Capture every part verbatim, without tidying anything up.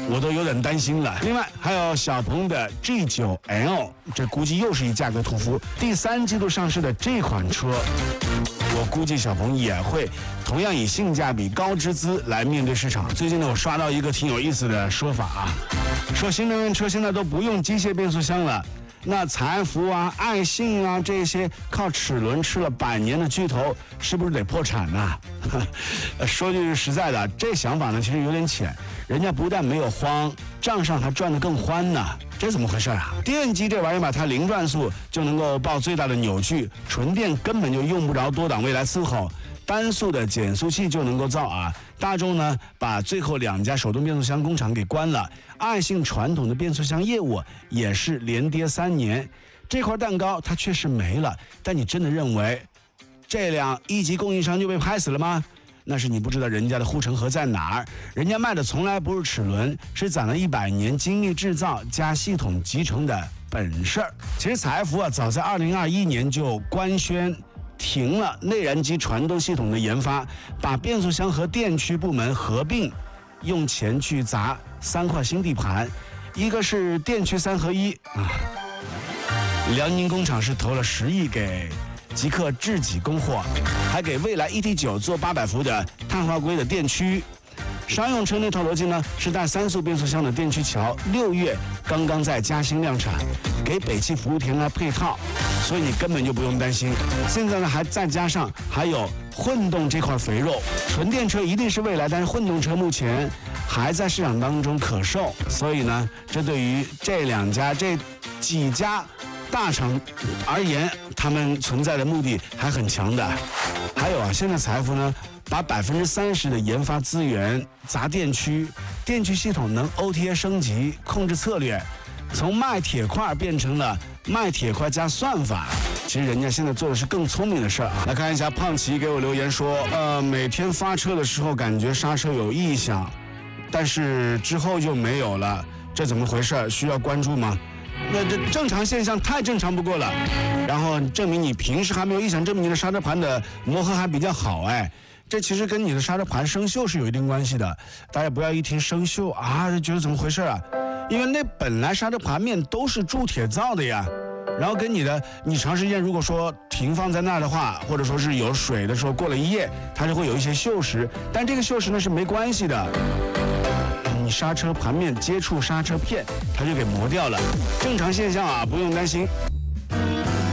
我都有点担心了。另外还有小鹏的 G 九 L， 这估计又是一价格屠夫。第三季度上市的这款车，我估计小鹏也会同样以性价比高之姿来面对市场。最近呢，我刷到一个挺有意思的说法啊，说新能源车现在都不用机械变速箱了。那财富啊、爱信啊这些靠齿轮吃了百年的巨头，是不是得破产呢？说句实在的，这想法呢其实有点浅。人家不但没有慌，账上还赚得更欢呢，这怎么回事啊？电机这玩意儿吧，它零转速就能够报最大的扭矩，纯电根本就用不着多档未来伺候。单速的减速器就能够造啊！大众呢，把最后两家手动变速箱工厂给关了，爱信传统的变速箱业务也是连跌三年，这块蛋糕它确实没了。但你真的认为这辆一级供应商就被拍死了吗？那是你不知道人家的护城河在哪儿，人家卖的从来不是齿轮，是攒了一百年精密制造加系统集成的本事儿。其实财富啊，早在二零二一年就官宣停了内燃机传动系统的研发，把变速箱和电驱部门合并，用钱去砸三块新地盘，一个是电驱三合一啊，辽宁工厂是投了十亿给极客智己供货，还给蔚来 E T 九做八百伏的碳化硅的电驱。商用车那套逻辑呢，是带三速变速箱的电驱桥，六月刚刚在嘉兴量产，给北汽福田来配套，所以你根本就不用担心。现在呢，还再加上还有混动这块肥肉，纯电车一定是未来，但是混动车目前还在市场当中可售，所以呢，这对于这两家这几家大厂而言，他们存在的目的还很强的。还有啊，现在财富呢，把百分之三十的研发资源砸电驱，电驱系统能 O T A 升级，控制策略从卖铁块变成了卖铁块加算法。其实人家现在做的是更聪明的事儿啊。来看一下胖奇给我留言说，呃，每天发车的时候感觉刹车有异响，但是之后就没有了，这怎么回事？需要关注吗？那这正常现象太正常不过了，然后证明你平时还没有异响，证明你的刹车盘的磨合还比较好。哎，这其实跟你的刹车盘生锈是有一定关系的。大家不要一听生锈啊，就觉得怎么回事啊？因为那本来刹车盘面都是铸铁造的呀，然后跟你的你长时间如果说停放在那儿的话，或者说是有水的时候过了一夜，它就会有一些锈蚀，但这个锈蚀呢是没关系的。你刹车盘面接触刹车片，它就给磨掉了，正常现象啊，不用担心。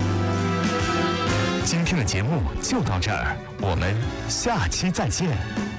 今天的节目就到这儿，我们下期再见。